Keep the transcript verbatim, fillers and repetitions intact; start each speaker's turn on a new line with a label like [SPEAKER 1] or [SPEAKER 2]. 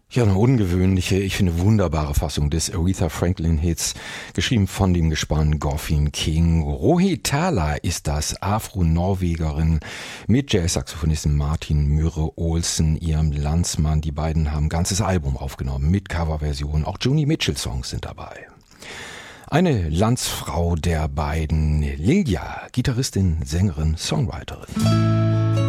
[SPEAKER 1] Ja, eine ungewöhnliche, ich finde wunderbare Fassung des Aretha Franklin-Hits, geschrieben von dem Gespann Goffin King. Rohi Thala ist das, Afro-Norwegerin mit Jazz-Saxophonisten Martin Myrre Olsen, ihrem Landsmann. Die beiden haben ein ganzes Album aufgenommen mit Coverversionen. Auch Joni Mitchell-Songs sind dabei. Eine Landsfrau der beiden, Lilja, Gitarristin, Sängerin, Songwriterin.